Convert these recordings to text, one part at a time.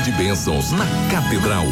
de bênçãos na Catedral.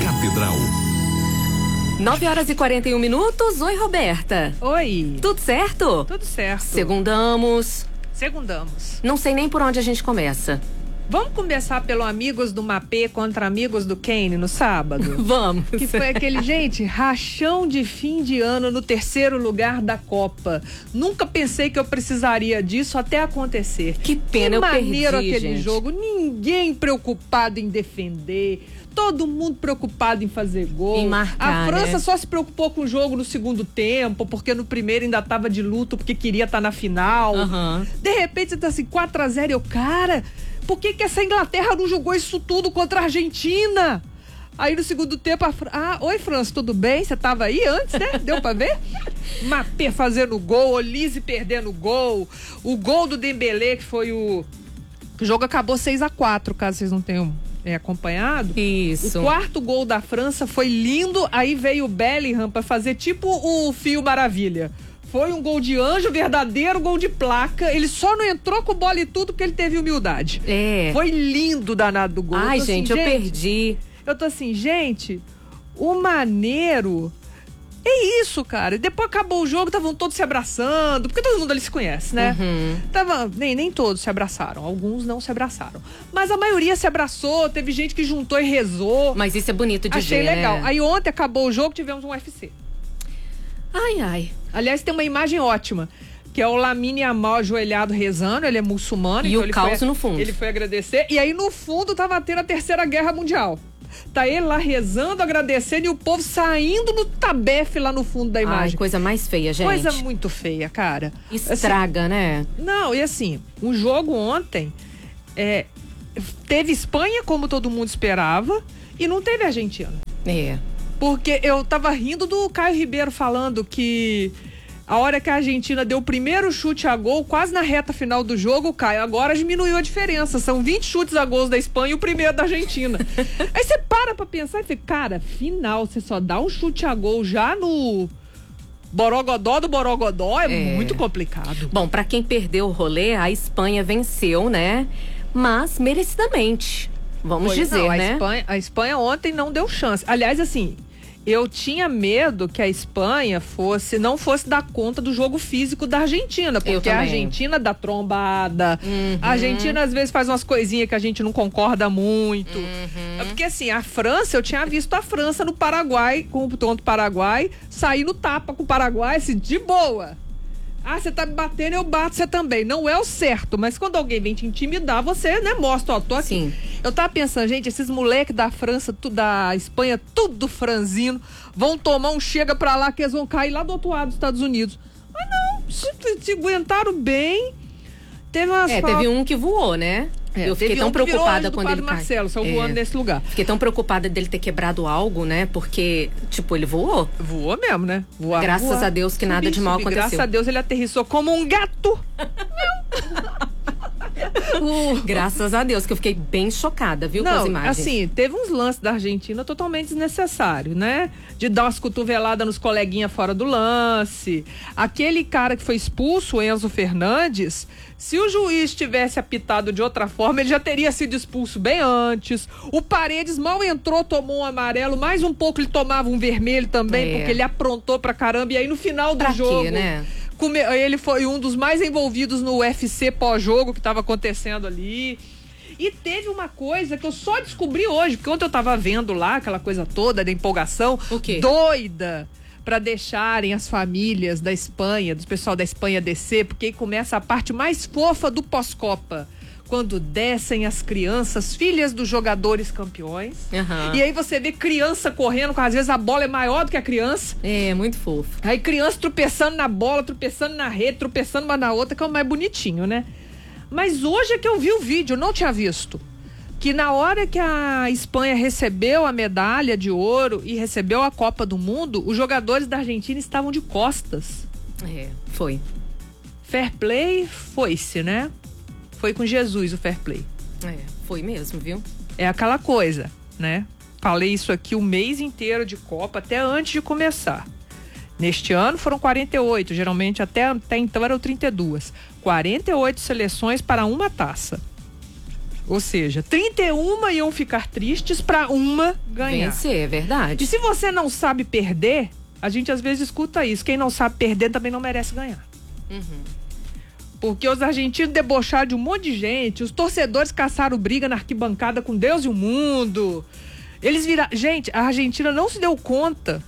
9h41. Oi, Roberta. Oi. Tudo certo? Tudo certo. Segundamos. Não sei nem por onde a gente começa. Vamos começar pelo Amigos do Mapê contra Amigos do Kane no sábado? Vamos. Que foi aquele, gente, rachão de fim de ano no 3º lugar da Copa. Nunca pensei que eu precisaria disso até acontecer. Que pena, eu perdi, maneiro aquele gente. jogo. Ninguém preocupado em defender. Todo mundo preocupado em fazer gol. Em marcar, a França, né? só se preocupou com o jogo no segundo tempo, porque no primeiro ainda tava de luto, porque queria estar na final. Uhum. De repente você tá assim, 4-0, eu, cara, por que essa Inglaterra não jogou isso tudo contra a Argentina? Aí no segundo tempo, oi França, tudo bem? Você tava aí antes, né? Deu pra ver? Mapê fazendo gol, Olise perdendo gol, o gol do Dembélé, que foi o jogo acabou 6-4, caso vocês não tenham acompanhado. Isso. O 4º gol da França foi lindo, aí veio o Bellingham pra fazer tipo o Fio Maravilha. Foi um gol de anjo, verdadeiro gol de placa. Ele só não entrou com bola e tudo porque ele teve humildade. É. Foi lindo o danado do gol. Ai, gente, eu perdi. Eu tô assim, gente, o maneiro é isso, cara. E depois acabou o jogo, estavam todos se abraçando, porque todo mundo ali se conhece, né? Uhum. Nem todos se abraçaram, alguns não se abraçaram. Mas a maioria se abraçou, teve gente que juntou e rezou. Mas isso é bonito de Achei ver, legal. né? Aí ontem acabou o jogo, tivemos um UFC. Ai. Aliás, tem uma imagem ótima, que é o Lamine Yamal ajoelhado rezando, ele é muçulmano. E então o ele caos no fundo. Ele foi agradecer, e aí no fundo tava tendo a 3ª Guerra Mundial. Tá ele lá rezando, agradecendo, e o povo saindo no tabefe lá no fundo da imagem. Ai, coisa mais feia, gente. Coisa muito feia, cara. Estraga, assim, né? Não, e assim, o jogo ontem teve Espanha, como todo mundo esperava, e não teve Argentina. É. Porque eu tava rindo do Caio Ribeiro falando que a hora que a Argentina deu o primeiro chute a gol, quase na reta final do jogo, Caio, agora diminuiu a diferença. São 20 chutes a gols da Espanha e o primeiro da Argentina. Aí você para pra pensar e fala, cara, final, você só dá um chute a gol já no Borogodó do Borogodó, é muito complicado. Bom, pra quem perdeu o rolê, a Espanha venceu, né? Mas merecidamente, vamos dizer, não, né? A Espanha ontem não deu chance. Aliás, assim, eu tinha medo que a Espanha não fosse dar conta do jogo físico da Argentina, porque a Argentina dá trombada, a Argentina às vezes faz umas coisinhas que a gente não concorda muito. É porque assim, a França, eu tinha visto a França no Paraguai, com o tonto Paraguai, sair no tapa com o Paraguai, assim, de boa. Você tá me batendo, eu bato você também. Não é o certo, mas quando alguém vem te intimidar, você, né, mostra, ó, tô aqui. Sim. Eu tava pensando, gente, esses moleques da França, da Espanha, tudo franzino, vão tomar um chega pra lá que eles vão cair lá do outro lado dos Estados Unidos. Mas não, se aguentaram bem. Teve um que voou, né? Eu fiquei tão preocupada quando ele Marcelo, saiu voando nesse lugar. Fiquei tão preocupada dele ter quebrado algo, né? Porque, tipo, ele voou. Voou mesmo, né? Graças a Deus que nada de mal aconteceu. Graças a Deus ele aterrissou como um gato. Graças a Deus, que eu fiquei bem chocada, viu, com as imagens. Assim, teve uns lances da Argentina totalmente desnecessários, né? De dar umas cotoveladas nos coleguinhas fora do lance. Aquele cara que foi expulso, o Enzo Fernandes, se o juiz tivesse apitado de outra forma, ele já teria sido expulso bem antes. O Paredes mal entrou, tomou um amarelo, mais um pouco ele tomava um vermelho também, porque ele aprontou pra caramba. E aí no final do jogo... Quê, né? Ele foi um dos mais envolvidos no UFC pós-jogo que estava acontecendo ali. E teve uma coisa que eu só descobri hoje, porque ontem eu tava vendo lá aquela coisa toda da empolgação. O quê? Doida para deixarem as famílias da Espanha, do pessoal da Espanha descer, porque aí começa a parte mais fofa do pós-Copa. Quando descem as crianças, filhas dos jogadores campeões. E aí você vê criança correndo, às vezes a bola é maior do que a criança. É, muito fofo. Aí criança tropeçando na bola, tropeçando na rede, tropeçando uma na outra, que é o mais bonitinho, né? Mas hoje é que eu vi o vídeo, eu não tinha visto. Que na hora que a Espanha recebeu a medalha de ouro e recebeu a Copa do Mundo, os jogadores da Argentina estavam de costas. Foi. Fair play foi-se, né? Foi com Jesus o fair play. Foi mesmo, viu? É aquela coisa, né? Falei isso aqui o mês inteiro de Copa, até antes de começar. Neste ano foram 48, geralmente até então eram 32. 48 seleções para uma taça. Ou seja, 31 iam ficar tristes para uma ganhar. Vencer, é verdade. E se você não sabe perder, a gente às vezes escuta isso. Quem não sabe perder também não merece ganhar. Porque os argentinos debocharam de um monte de gente, os torcedores caçaram briga na arquibancada com Deus e o mundo. Eles viraram... Gente, a Argentina não se deu conta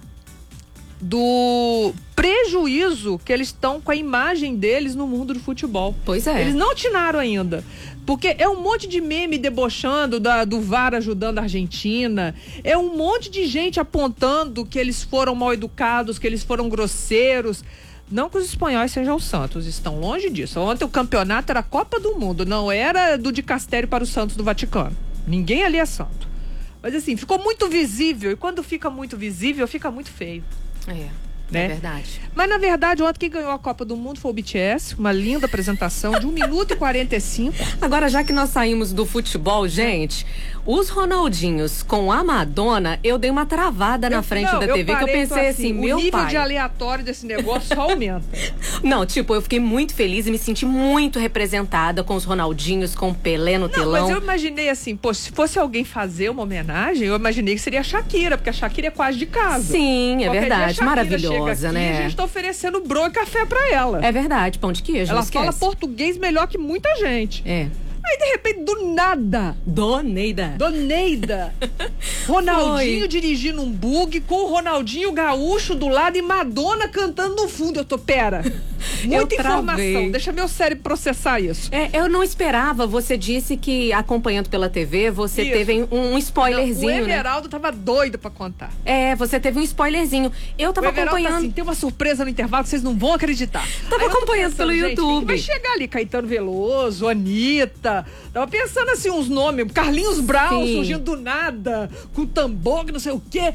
do prejuízo que eles estão com a imagem deles no mundo do futebol. Pois é. Eles não atinaram ainda. Porque é um monte de meme debochando do VAR ajudando a Argentina. É um monte de gente apontando que eles foram mal educados, que eles foram grosseiros. Não que os espanhóis sejam santos, estão longe disso. Ontem o campeonato era a Copa do Mundo, não era do Di Castério para os Santos do Vaticano. Ninguém ali é santo. Mas assim, ficou muito visível. E quando fica muito visível, fica muito feio. É verdade. Mas na verdade, ontem quem ganhou a Copa do Mundo foi o BTS. Uma linda apresentação de 1 minuto e 45. Agora, já que nós saímos do futebol, gente, os Ronaldinhos com a Madonna, eu dei uma travada na frente da TV, que eu pensei assim, meu pai... O nível de aleatório desse negócio só aumenta. Não, tipo, eu fiquei muito feliz e me senti muito representada com os Ronaldinhos, com o Pelé no telão. Mas eu imaginei assim, pô, se fosse alguém fazer uma homenagem, eu imaginei que seria a Shakira, porque a Shakira é quase de casa. Sim, é verdade, maravilhosa, aqui, né? A gente tá oferecendo bro e café pra ela. É verdade, pão de queijo. Ela fala português melhor que muita gente. Aí, de repente, do nada... Doneida. Ronaldinho dirigindo um bug com o Ronaldinho Gaúcho do lado e Madonna cantando no fundo. Eu tô, pera... Muita informação, deixa meu cérebro processar isso. Eu não esperava, você disse que acompanhando pela TV, você teve um spoilerzinho, o Everaldo tava doido pra contar. Você teve um spoilerzinho. Eu tava acompanhando. Assim, tem uma surpresa no intervalo que vocês não vão acreditar. Tava acompanhando pelo YouTube. Vai chegar ali, Caetano Veloso, Anitta. Tava pensando assim, uns nomes, Carlinhos Brown surgindo do nada, com tambor, que não sei o quê.